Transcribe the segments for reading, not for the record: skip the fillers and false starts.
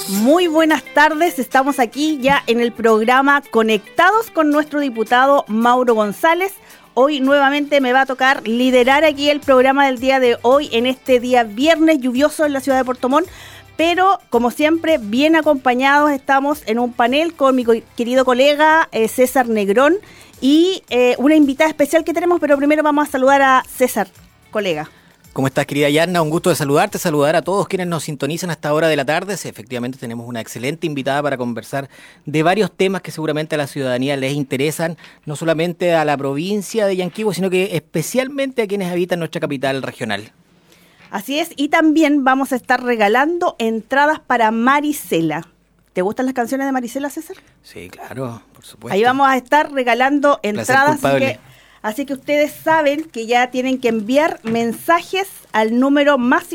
Muy buenas tardes, estamos aquí ya en el programa Conectados con nuestro diputado Mauro González. Hoy nuevamente me va a tocar liderar aquí el programa del día de hoy, en este día viernes lluvioso en la ciudad de Puerto Montt, pero como siempre bien acompañados. Estamos en un panel con mi querido colega César Negrón y una invitada especial que tenemos, pero primero vamos a saludar a César, colega. ¿Cómo estás, querida Yarna? Un gusto de saludarte, saludar a todos quienes nos sintonizan a esta hora de la tarde. Sí, efectivamente tenemos una excelente invitada para conversar de varios temas que seguramente a la ciudadanía les interesan, no solamente a la provincia de Yanquihue, sino que especialmente a quienes habitan nuestra capital regional. Así es, y también vamos a estar regalando entradas para Marisela. ¿Te gustan las canciones de Marisela, César? Sí, claro, por supuesto. Ahí vamos a estar regalando entradas, así que ustedes saben que ya tienen que enviar mensajes al número más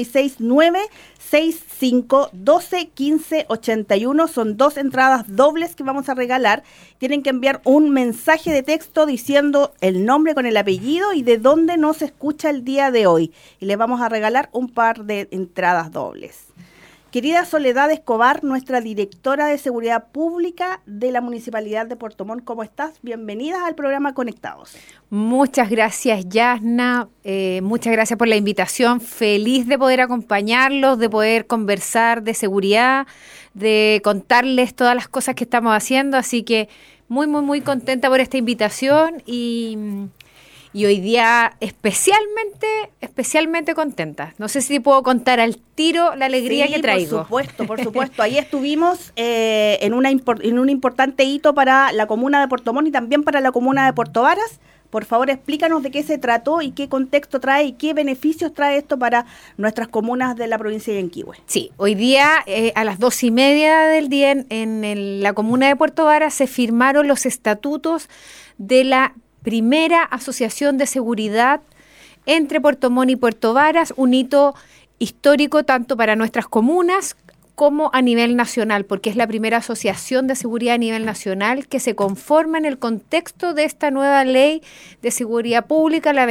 569-6512-1581. Son 2 entradas dobles que vamos a regalar. Tienen que enviar un mensaje de texto diciendo el nombre con el apellido y de dónde nos escucha el día de hoy. Y les vamos a regalar un par de entradas dobles. Querida Soledad Escobar, nuestra directora de Seguridad Pública de la Municipalidad de Puerto Montt, ¿cómo estás? Bienvenida al programa Conectados. Muchas gracias, Yasna. Muchas gracias por la invitación. Feliz de poder acompañarlos, de poder conversar de seguridad, de contarles todas las cosas que estamos haciendo. Así que muy contenta por esta invitación y hoy día especialmente contenta. No sé si puedo contar al tiro la alegría que traigo. Por supuesto. Ahí estuvimos en un importante hito para la comuna de Puerto Montt y también para la comuna de Puerto Varas. Por favor, explícanos de qué se trató y qué contexto trae y qué beneficios trae esto para nuestras comunas de la provincia de Yanquihue. Sí, hoy día a las 2:30 del día en la comuna de Puerto Varas se firmaron los estatutos de la primera asociación de seguridad entre Puerto Montt y Puerto Varas, un hito histórico tanto para nuestras comunas como a nivel nacional, porque es la primera asociación de seguridad a nivel nacional que se conforma en el contexto de esta nueva ley de seguridad pública, la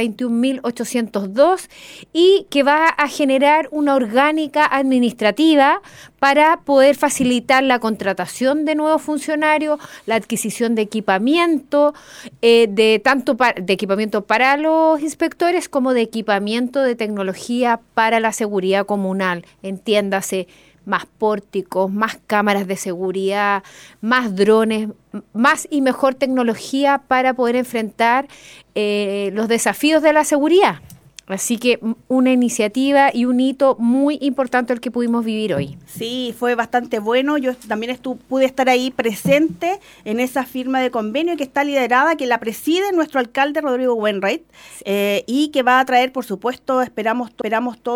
21.802, y que va a generar una orgánica administrativa para poder facilitar la contratación de nuevos funcionarios, la adquisición de equipamiento, de equipamiento para los inspectores como de equipamiento de tecnología para la seguridad comunal, entiéndase, más pórticos, más cámaras de seguridad, más drones, más y mejor tecnología para poder enfrentar los desafíos de la seguridad. Así que una iniciativa y un hito muy importante el que pudimos vivir hoy. Sí, fue bastante bueno. Yo también pude estar ahí presente en esa firma de convenio que está liderada, que la preside nuestro alcalde Rodrigo Wainwright, y que va a traer, por supuesto, esperamos todo